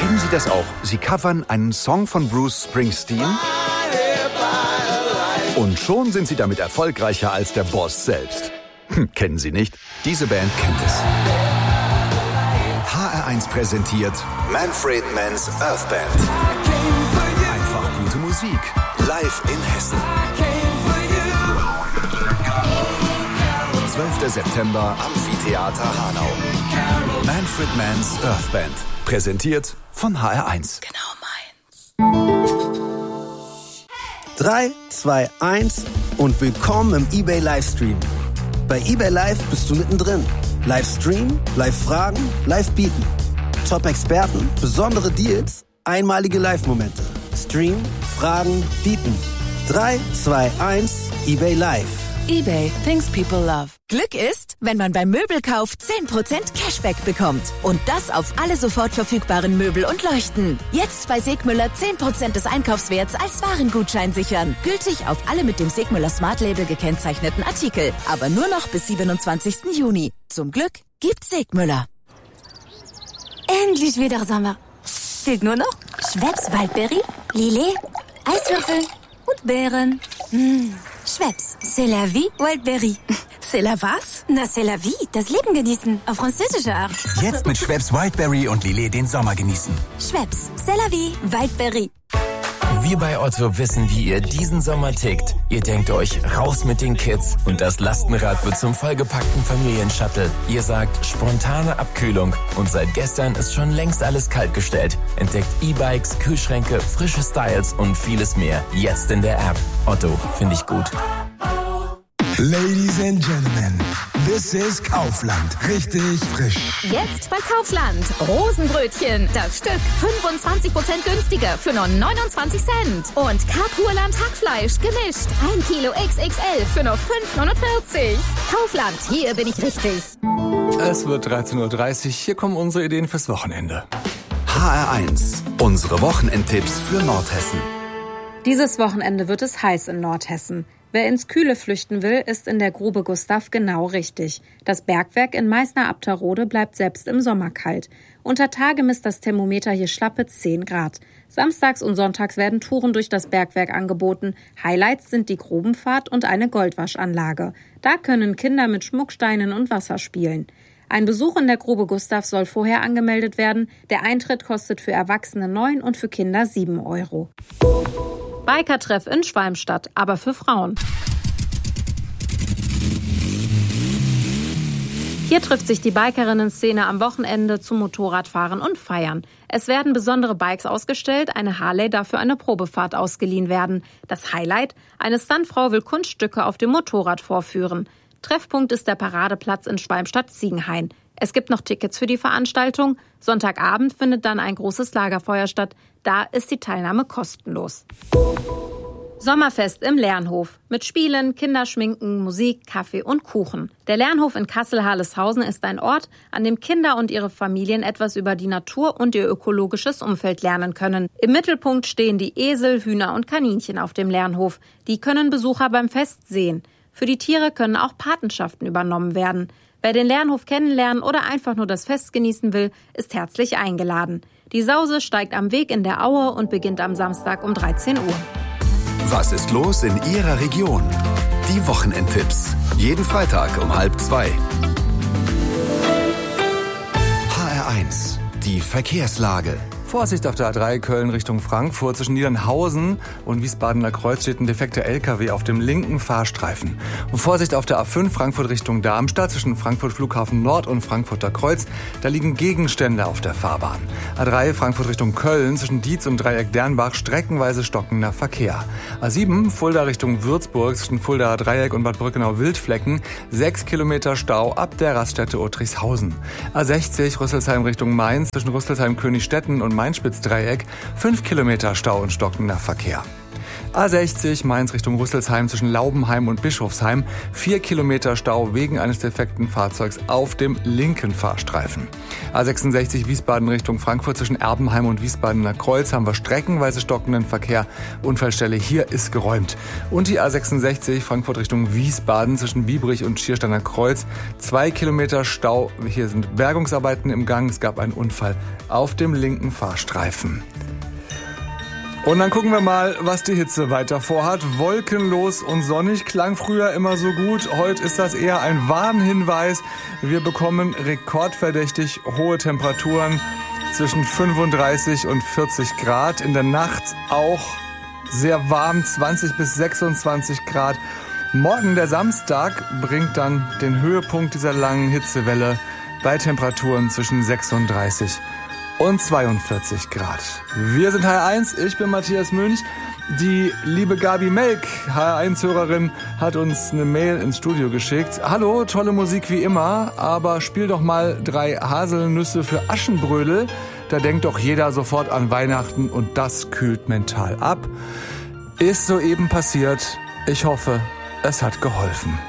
Kennen Sie das auch? Sie covern einen Song von Bruce Springsteen und schon sind Sie damit erfolgreicher als der Boss selbst. Kennen Sie nicht? Diese Band kennt es. HR1 präsentiert Manfred Mann's Earth Band. Einfach gute Musik. Live in Hessen. 12. September, Amphitheater Hanau. Manfred Mann's Earth Band. Präsentiert von HR1. Genau meins. 3, 2, 1 und willkommen im eBay Livestream. Bei eBay Live bist du mittendrin. Live streamen, live fragen, live bieten. Top-Experten, besondere Deals, einmalige Live-Momente. Stream, fragen, bieten. 3, 2, 1, eBay Live. eBay, things people love. Glück ist, wenn man beim Möbelkauf 10% Cashback bekommt. Und das auf alle sofort verfügbaren Möbel und Leuchten. Jetzt bei Segmüller 10% des Einkaufswerts als Warengutschein sichern. Gültig auf alle mit dem Segmüller Smart Label gekennzeichneten Artikel. Aber nur noch bis 27. Juni. Zum Glück gibt's Segmüller. Endlich wieder Sommer. Fehlt nur noch Schweppes Waldbeere, Lillet, Eiswürfel und Beeren. Schweppes, c'est la vie, Wildberry. C'est la was? Na, c'est la vie, das Leben genießen, auf französische Art. Jetzt mit Schweppes Wildberry und Lillet den Sommer genießen. Schweppes, c'est la vie, Wildberry. Wir bei Otto wissen, wie ihr diesen Sommer tickt. Ihr denkt euch, raus mit den Kids und das Lastenrad wird zum vollgepackten Familienshuttle. Ihr sagt, spontane Abkühlung und seit gestern ist schon längst alles kaltgestellt. Entdeckt E-Bikes, Kühlschränke, frische Styles und vieles mehr. Jetzt in der App. Otto, finde ich gut. Ladies and Gentlemen, this is Kaufland. Richtig frisch. Jetzt bei Kaufland. Rosenbrötchen. Das Stück 25% günstiger für nur 29 Cent. Und Kapurland Hackfleisch gemischt. 1 Kilo XXL für nur 5,49. Kaufland, hier bin ich richtig. Es wird 13.30 Uhr. Hier kommen unsere Ideen fürs Wochenende. HR1. Unsere Wochenendtipps für Nordhessen. Dieses Wochenende wird es heiß in Nordhessen. Wer ins Kühle flüchten will, ist in der Grube Gustav genau richtig. Das Bergwerk in Meißner-Abterode bleibt selbst im Sommer kalt. Unter Tage misst das Thermometer hier schlappe 10 Grad. Samstags und sonntags werden Touren durch das Bergwerk angeboten. Highlights sind die Grubenfahrt und eine Goldwaschanlage. Da können Kinder mit Schmucksteinen und Wasser spielen. Ein Besuch in der Grube Gustav soll vorher angemeldet werden. Der Eintritt kostet für Erwachsene 9 und für Kinder 7 Euro. Bikertreff in Schwalmstadt, aber für Frauen. Hier trifft sich die Bikerinnen-Szene am Wochenende zum Motorradfahren und Feiern. Es werden besondere Bikes ausgestellt, eine Harley darf für eine Probefahrt ausgeliehen werden. Das Highlight? Eine Stuntfrau will Kunststücke auf dem Motorrad vorführen. Treffpunkt ist der Paradeplatz in Schwalmstadt-Ziegenhain. Es gibt noch Tickets für die Veranstaltung. Sonntagabend findet dann ein großes Lagerfeuer statt. Da ist die Teilnahme kostenlos. Sommerfest im Lernhof. Mit Spielen, Kinderschminken, Musik, Kaffee und Kuchen. Der Lernhof in Kassel-Harleshausen ist ein Ort, an dem Kinder und ihre Familien etwas über die Natur und ihr ökologisches Umfeld lernen können. Im Mittelpunkt stehen die Esel, Hühner und Kaninchen auf dem Lernhof. Die können Besucher beim Fest sehen. Für die Tiere können auch Patenschaften übernommen werden. Wer den Lernhof kennenlernen oder einfach nur das Fest genießen will, ist herzlich eingeladen. Die Sause steigt am Weg in der Aue und beginnt am Samstag um 13 Uhr. Was ist los in Ihrer Region? Die Wochenendtipps. Jeden Freitag um 1:30. HR1. Die Verkehrslage. Vorsicht auf der A3 Köln Richtung Frankfurt. Zwischen Niedernhausen und Wiesbadener Kreuz steht ein defekter LKW auf dem linken Fahrstreifen. Und Vorsicht auf der A5 Frankfurt Richtung Darmstadt zwischen Frankfurt Flughafen Nord und Frankfurter Kreuz. Da liegen Gegenstände auf der Fahrbahn. A3 Frankfurt Richtung Köln zwischen Dietz und Dreieck Dernbach streckenweise stockender Verkehr. A7 Fulda Richtung Würzburg zwischen Fuldaer Dreieck und Bad Brückenau-Wildflecken 6 Kilometer Stau ab der Raststätte Uttrichshausen. A60 Rüsselsheim Richtung Mainz zwischen Rüsselsheim Königstetten und Main-Spitz-Dreieck 5 Kilometer Stau und stockender Verkehr. A60 Mainz Richtung Rüsselsheim zwischen Laubenheim und Bischofsheim. 4 Kilometer Stau wegen eines defekten Fahrzeugs auf dem linken Fahrstreifen. A66 Wiesbaden Richtung Frankfurt zwischen Erbenheim und Wiesbadener Kreuz haben wir streckenweise stockenden Verkehr. Unfallstelle hier ist geräumt. Und die A66 Frankfurt Richtung Wiesbaden zwischen Biebrich und Schiersteiner Kreuz. 2 Kilometer Stau. Hier sind Bergungsarbeiten im Gang. Es gab einen Unfall auf dem linken Fahrstreifen. Und dann gucken wir mal, was die Hitze weiter vorhat. Wolkenlos und sonnig klang früher immer so gut. Heute ist das eher ein Warnhinweis. Wir bekommen rekordverdächtig hohe Temperaturen zwischen 35 und 40 Grad. In der Nacht auch sehr warm, 20 bis 26 Grad. Morgen, der Samstag, bringt dann den Höhepunkt dieser langen Hitzewelle bei Temperaturen zwischen 36 und 42 Grad. Wir sind HR1, ich bin Matthias Münch. Die liebe Gabi Melk, HR1-Hörerin, hat uns eine Mail ins Studio geschickt. Hallo, tolle Musik wie immer, aber spiel doch mal 3 Haselnüsse für Aschenbrödel. Da denkt doch jeder sofort an Weihnachten und das kühlt mental ab. Ist soeben passiert. Ich hoffe, es hat geholfen.